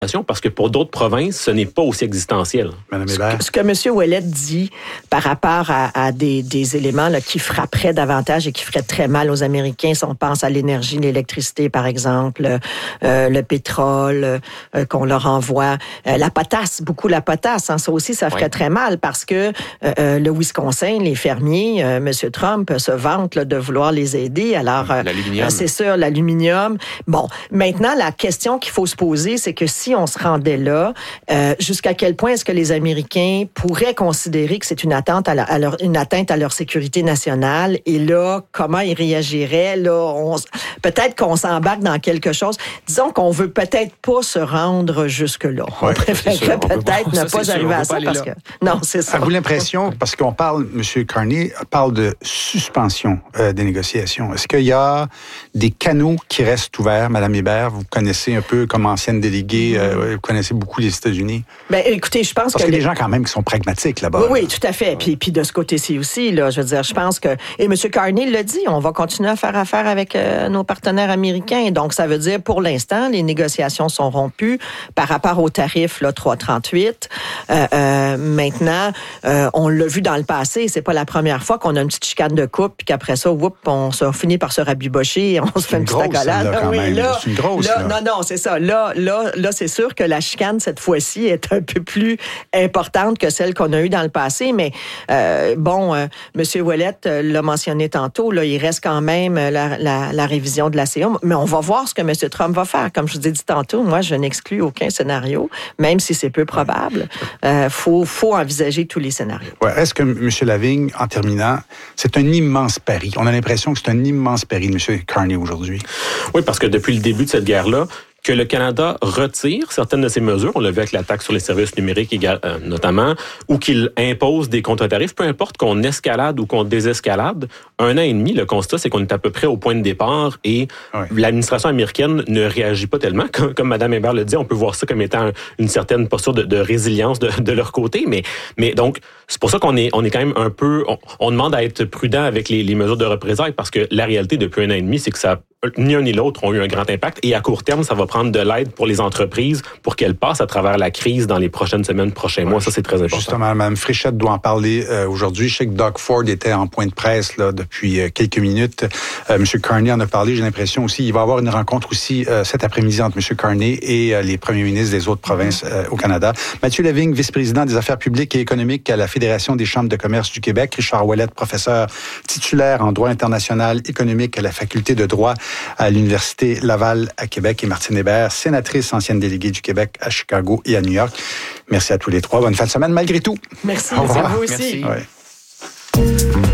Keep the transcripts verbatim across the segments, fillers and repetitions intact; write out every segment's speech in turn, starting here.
parce que pour d'autres provinces, ce n'est pas aussi existentiel. Madame Hébert. Ce que, ce que M. Ouellet dit par rapport à, à des, des éléments là, qui frapperaient davantage et qui feraient très mal aux Américains, si on pense à l'énergie, l'électricité, par exemple, euh, le pétrole euh, qu'on leur envoie, euh, la potasse, beaucoup la potasse, hein, ça aussi, ça ferait oui. très mal parce que euh, le Wisconsin, les fermiers, euh, M. Trump se vante là, de vouloir les aider. Alors, euh, l'aluminium. Euh, c'est sûr, l'aluminium. Bon, maintenant, la question qu'il faut se poser, c'est que si on se rendait là, euh, jusqu'à quel point est-ce que les Américains pourraient considérer que c'est une atteinte à, la, à leur, une atteinte à leur sécurité nationale? Et là, comment ils réagiraient? Là, on, peut-être qu'on s'embarque dans quelque chose. Disons qu'on veut peut-être pas se rendre jusque-là. Ouais, on préférerait peut-être ne pas arriver à ça parce que... Non, c'est ça. Avez-vous l'impression, parce qu'on parle, M. Carney parle de suspension euh, des négociations. Est-ce qu'il y a des canaux qui restent ouverts, Mme Hébert? Vous connaissez un peu comme ancienne déléguée, euh, vous connaissez beaucoup les États-Unis. Bien, écoutez, je pense Parce que... qu'il y a les... des gens quand même qui sont pragmatiques là-bas. Oui, là. oui, tout à fait. Puis, puis de ce côté-ci aussi, là, je veux dire, je pense que... Et M. Carney l'a dit, on va continuer à faire affaire avec euh, nos partenaires américains. Donc, ça veut dire, pour l'instant, les négociations sont rompues par rapport au tarif là, trois trente-huit. Euh, euh, maintenant, euh, on l'a vu dans le passé, c'est pas la première fois qu'on a une petite chicane de coupe, puis qu'après ça, whoop, on se finit par se rabibocher, on se fait une, une petite accolade. Là, quand oui, même. Là, c'est une grosse. là, là. Non, non, c'est ça. Là, là, là, c'est sûr que la chicane, cette fois-ci, est un peu plus importante que celle qu'on a eue dans le passé. Mais euh, bon, euh, M. Ouellet euh, l'a mentionné tantôt, là, il reste quand même la, la, la révision de l'A C A. Mais on va voir ce que M. Trump va faire. Comme je vous ai dit tantôt, moi, je n'exclus aucun scénario, même si c'est peu probable. Il euh, faut, faut envisager tous les scénarios. Ouais, est-ce que, M. Lavigne, en terminant, c'est un immense pari? On a l'impression que c'est un immense pari de M. Carney aujourd'hui. Oui, parce que depuis le début de cette guerre-là, que le Canada retire certaines de ces mesures, on l'a vu avec la taxe sur les services numériques euh, notamment, ou qu'il impose des contre-tarifs, peu importe qu'on escalade ou qu'on désescalade, un an et demi, le constat, c'est qu'on est à peu près au point de départ et ouais. l'administration américaine ne réagit pas tellement. Comme, comme Mme Hébert le dit, on peut voir ça comme étant une certaine posture de, de résilience de, de leur côté, mais, mais donc, c'est pour ça qu'on est, on est quand même un peu... On, on demande à être prudent avec les, les mesures de représailles parce que la réalité, depuis un an et demi, c'est que ça ni un ni l'autre ont eu un grand impact. Et à court terme, ça va prendre de l'aide pour les entreprises pour qu'elles passent à travers la crise dans les prochaines semaines, prochains mois. Ouais, ça, c'est très important. Justement, Mme Fréchette doit en parler euh, aujourd'hui. Je sais que Doug Ford était en point de presse là, depuis euh, quelques minutes. Euh, M. Carney en a parlé, j'ai l'impression aussi. Il va y avoir une rencontre aussi euh, cet après-midi entre M. Carney et euh, les premiers ministres des autres provinces euh, au Canada. Mathieu Lavigne, vice-président des affaires publiques et économiques à la Fédération des chambres de commerce du Québec. Richard Ouellet, professeur titulaire en droit international économique à la faculté de droit à l'Université Laval à Québec, et Martine Hébert, sénatrice ancienne déléguée du Québec à Chicago et à New York. Merci à tous les trois. Bonne fin de semaine malgré tout. Merci. Au revoir. Merci à vous aussi. Ouais.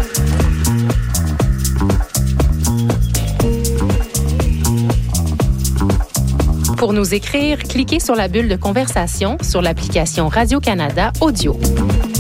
Pour nous écrire, cliquez sur la bulle de conversation sur l'application Radio-Canada Audio.